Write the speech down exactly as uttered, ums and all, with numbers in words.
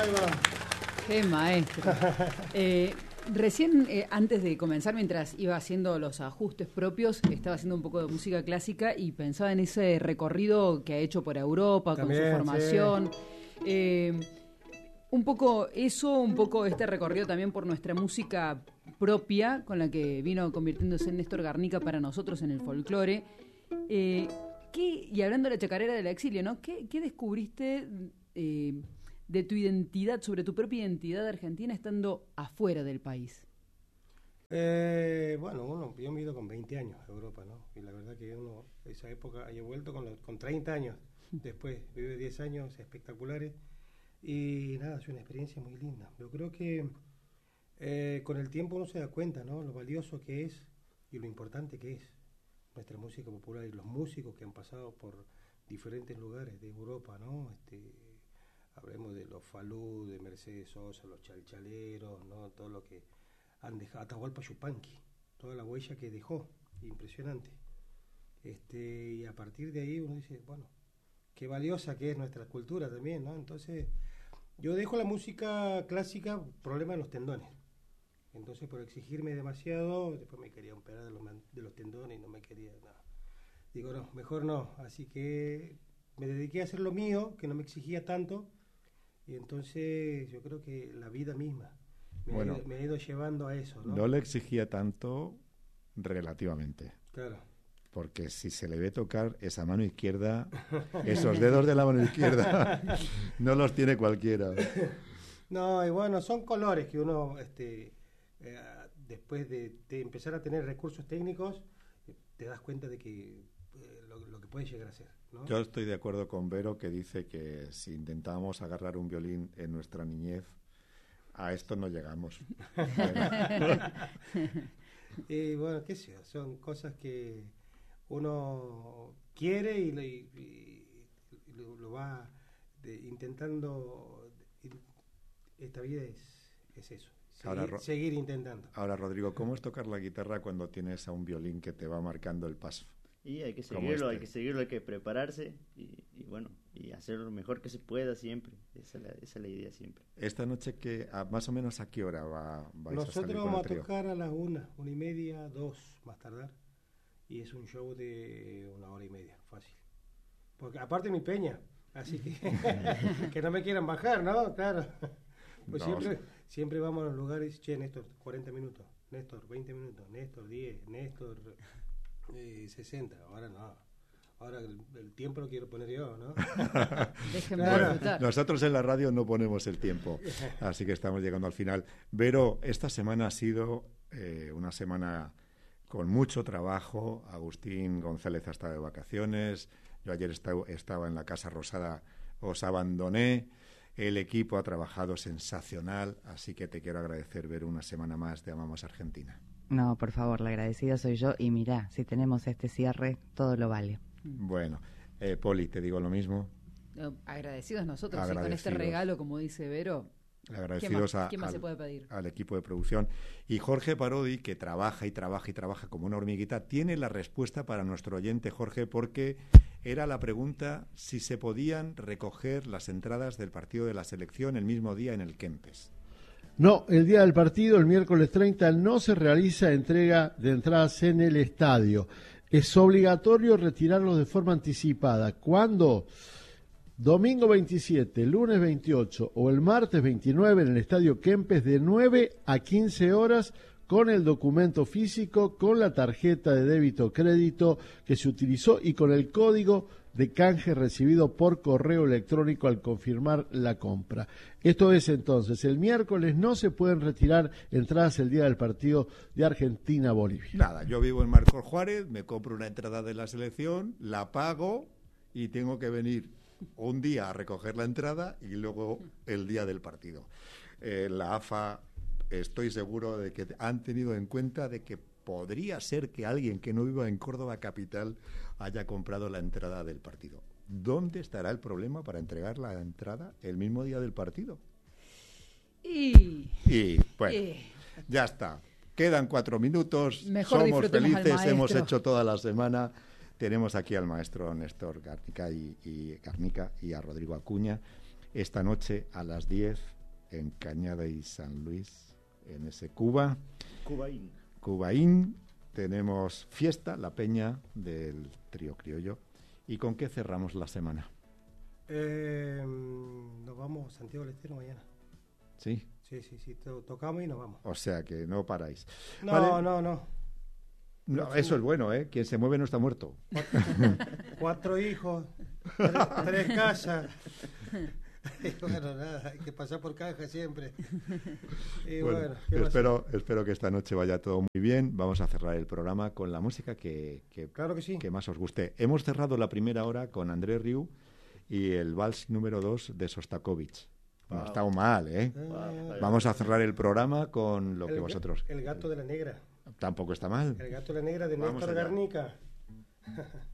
Ahí va. Qué maestro. Eh, recién, eh, antes de comenzar, mientras iba haciendo los ajustes propios, estaba haciendo un poco de música clásica y pensaba en ese recorrido que ha hecho por Europa También, con su formación. Sí. Eh, un poco eso, un poco este recorrido también por nuestra música propia, con la que vino convirtiéndose en Néstor Garnica para nosotros en el folclore. Eh, ¿qué, y hablando de la chacarera del exilio, ¿no? ¿Qué, qué descubriste eh, de tu identidad, sobre tu propia identidad argentina estando afuera del país? Eh, bueno, uno, yo me he ido con veinte años a Europa, ¿no? Y la verdad que uno, esa época, he vuelto con, los, con treinta años. Después vive diez años espectaculares. Y nada, es una experiencia muy linda. Yo creo que eh, con el tiempo uno se da cuenta, ¿no? Lo valioso que es y lo importante que es nuestra música popular y los músicos que han pasado por diferentes lugares de Europa, ¿no? Este, hablemos de los Falú, de Mercedes Sosa, los chalchaleros, ¿no? Todo lo que han dejado, Atahualpa Yupanqui, toda la huella que dejó, impresionante. Este, y a partir de ahí uno dice, bueno, qué valiosa que es nuestra cultura también, ¿no? Entonces, yo dejo la música clásica, problema en los tendones. Entonces, por exigirme demasiado, después me quería operar de los, de los tendones y no me quería nada. Digo, no, mejor no. Así que me dediqué a hacer lo mío, que no me exigía tanto. Y entonces, yo creo que la vida misma me, bueno, ha, ido, me ha ido llevando a eso, ¿no? No le exigía tanto relativamente. Claro. Porque si se le ve tocar esa mano izquierda, esos dedos de la mano izquierda, no los tiene cualquiera. No, y bueno, son colores que uno, este, eh, después de, de empezar a tener recursos técnicos, eh, te das cuenta de que eh, lo, lo que puede llegar a ser, ¿no? Yo estoy de acuerdo con Vero, que dice que si intentábamos agarrar un violín en nuestra niñez, a esto no llegamos. Y bueno, qué sé yo, son cosas que uno quiere y, y, y lo, lo va de, intentando. Esta vida es, es eso, seguir, ahora, seguir intentando. Ahora, Rodrigo, ¿cómo es tocar la guitarra cuando tienes a un violín que te va marcando el paso? Y hay que seguirlo, este. hay que seguirlo, hay que prepararse y, y bueno, y hacer lo mejor que se pueda siempre. Esa es la, esa es la idea siempre. Esta noche, que a, más o menos, ¿a qué hora va, vais Nosotros a salir con vamos el trío? a tocar a las una, una y media, dos, más tardar. Y es un show de una hora y media, fácil. Porque aparte mi peña, así que que no me quieran bajar, ¿no? Claro. Pues no, siempre, siempre vamos a los lugares, che, Néstor, cuarenta minutos, Néstor, veinte minutos, Néstor, diez, Néstor, eh, sesenta, ahora no. Ahora el, el tiempo lo quiero poner yo, ¿no? Déjenme bueno, disfrutar. Nosotros en la radio no ponemos el tiempo, así que estamos llegando al final. Vero, esta semana ha sido eh, una semana con mucho trabajo. Agustín González ha estado de vacaciones, yo ayer estaba, estaba en la Casa Rosada, os abandoné. El equipo ha trabajado sensacional, así que te quiero agradecer, Vero, una semana más de Amamos Argentina. No, por favor, la agradecida soy yo y mirá, si tenemos este cierre, todo lo vale. Bueno, eh, Poli, te digo lo mismo. No, agradecidos nosotros, agradecidos. Y con este regalo, como dice Vero, agradecidos ¿qué más, a, ¿qué más al, se puede pedir? al equipo de producción. Y Jorge Parodi, que trabaja y trabaja y trabaja como una hormiguita, tiene la respuesta para nuestro oyente, Jorge, porque era la pregunta si se podían recoger las entradas del partido de la selección el mismo día en el Kempes. No, el día del partido, el miércoles treinta, no se realiza entrega de entradas en el estadio. Es obligatorio retirarlos de forma anticipada. ¿Cuándo? Domingo veintisiete, lunes veintiocho o el martes veintinueve en el Estadio Kempes de nueve a quince horas con el documento físico, con la tarjeta de débito o crédito que se utilizó y con el código de canje recibido por correo electrónico al confirmar la compra. Esto es entonces, el miércoles no se pueden retirar entradas el día del partido de Argentina-Bolivia. Nada, yo vivo en Marcos Juárez, me compro una entrada de la selección, la pago y tengo que venir un día a recoger la entrada y luego el día del partido. Eh, la A F A, estoy seguro de que han tenido en cuenta de que podría ser que alguien que no viva en Córdoba capital haya comprado la entrada del partido. ¿Dónde estará el problema para entregar la entrada el mismo día del partido? Y, y bueno, y... ya está. Quedan cuatro minutos. Mejor somos felices, hemos maestro. hecho toda la semana. Tenemos aquí al maestro Néstor Garnica y, y, Garnica y a Rodrigo Acuña. esta noche a las diez en Cañada y San Luis, en ese Cuba. Cubaín. Cubaín. Tenemos fiesta, la peña del Trío Criollo. ¿Y con qué cerramos la semana? Eh, nos vamos a Santiago del Estero mañana. ¿Sí? Sí, sí, sí, to- tocamos y nos vamos. O sea que no paráis. No, Vale. no, no. No, eso es bueno, ¿eh? Quien se mueve no está muerto. Cuatro hijos, tres, tres casas. Y bueno, nada, hay que pasar por caja siempre. Y Bueno, bueno, ¿qué va a espero, espero que esta noche vaya todo muy bien. Vamos a cerrar el programa con la música que, que, Claro que sí. que más os guste. Hemos cerrado la primera hora con Andrés Rieu y el vals número dos de Sostakovich. No ha Wow. estado mal, ¿eh? Ah, Vamos a cerrar el programa con lo el que ga- vosotros... El gato de la negra. Tampoco está mal. El gato de la negra de Vamos Néstor allá. Garnica.